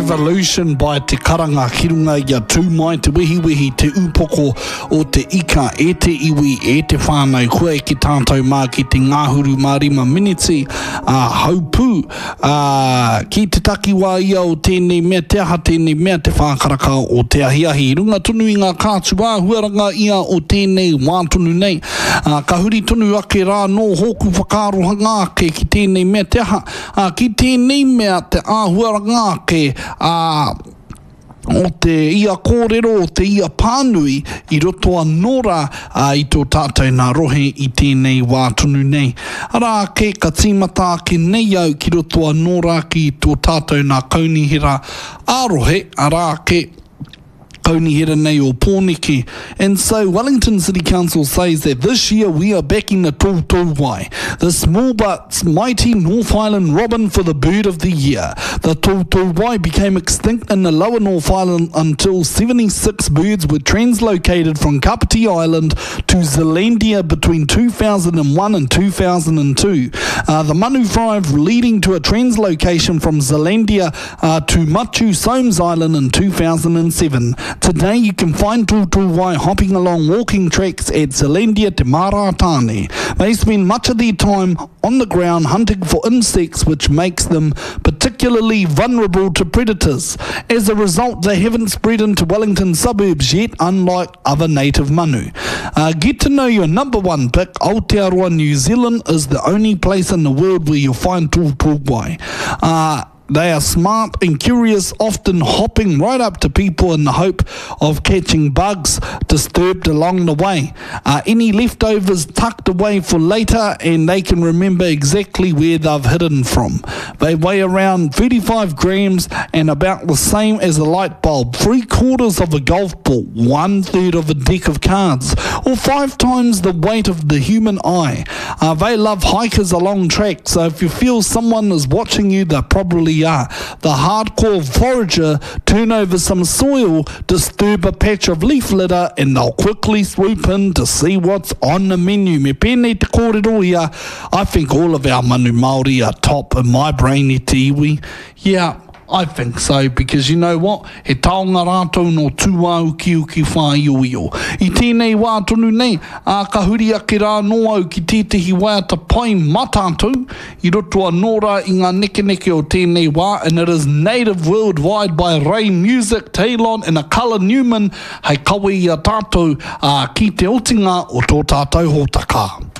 Revolution by Te Karanga Kirunga ia tūmai te wihi te upoko o te ika e te iwi e te whānau koe ki tātou mā ki te ngāhuru mārima miniti haupū ki te takiwā ia o tēnei mea te aha tēnei mea te whākaraka o te ahiahi runga tonu i ngā kātua huaranga ia o tēnei wātonu nei ka huri tonu ake rā no hoku whakarohanga ake ki tēnei mea te aha ki tēnei mea te āhuaranga ake o te ia kōrero o te ia pānui i roto a nora i tō tātou nā rohe i tēnei wātonu nei. Ara ke ka tīmata ke nei au ki roto a nora ki tō tātou nā kaunihira ārohe, ara ke kaunihira nei o Pōneke. And so Wellington City Council says that this year we are backing the Tōtōwai, the small but mighty North Island robin for the bird of the year. The Tōtōwai became extinct in the lower North Island until 76 birds were translocated from Kapiti Island to Zealandia between 2001 and 2002. The manu thrived, leading to a translocation from Zealandia to Machu Somes Island in 2007. Today you can find Tōtōwai hopping along walking tracks at Zealandia Te Maratāne. They spend much of their time on the ground hunting for insects, which makes them particularly vulnerable to predators. As a result, they haven't spread into Wellington suburbs yet, unlike other native manu. Get to know your number one pick. Aotearoa, New Zealand is the only place in the world where you'll find Tōtōwai. They are smart and curious, often hopping right up to people in the hope of catching bugs disturbed along the way. Any leftovers tucked away for later, and they can remember exactly where they've hidden from. They weigh around 35 grams and about the same as a light bulb, 3/4 of a golf ball, 1/3 of a deck of cards, or 5 times the weight of the human eye. They love hikers along tracks, so if you feel someone is watching you, they probably are. The hardcore forager turn over some soil, disturb a patch of leaf litter, and they'll quickly swoop in to see what's on the menu. Me pēnei te kōrero ia, I think all of our manu Māori are top in my brain e te iwi. Yeah, I think so, because you know what? He taonga rātou no tūā uki whai o. I tēnei wātonu nei, ka huri ake rā no au ki tētahi waiata pai matātou, I roto a nora I ngā nekeneke o tēnei wā, and it is native worldwide by Ray Music, Talon and Akala Newman, hei kawe I a tātou ki te otinga o tō tātou hōtaka.